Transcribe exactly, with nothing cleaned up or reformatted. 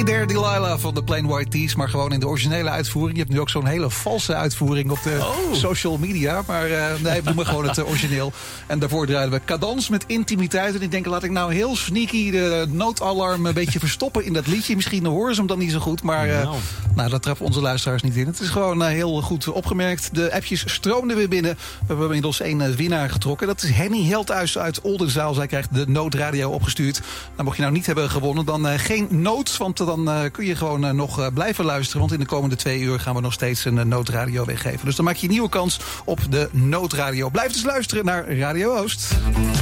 There Delilah van de Plain White T's, maar gewoon in de originele uitvoering. Je hebt nu ook zo'n hele valse uitvoering op de oh. social media. Maar uh, nee, doe maar gewoon het uh, origineel. En daarvoor draaiden we Cadans met Intimiteit. En ik denk, laat ik nou heel sneaky de noodalarm een beetje verstoppen in dat liedje. Misschien horen ze hem dan niet zo goed, maar uh, nou. nou, dat trappen onze luisteraars niet in. Het is gewoon uh, heel goed opgemerkt. De appjes stroomden weer binnen. We hebben inmiddels één uh, winnaar getrokken. Dat is Henny Heldhuis uit Oldenzaal. Zij krijgt de noodradio opgestuurd. Nou, mocht je nou niet hebben gewonnen, dan uh, geen nood. Want dan uh, kun je gewoon uh, nog uh, blijven luisteren. Want in de komende twee uur gaan we nog steeds een uh, noodradio weggeven. Dus dan maak je een nieuwe kans op de noodradio. Blijf dus luisteren naar Radio Oost.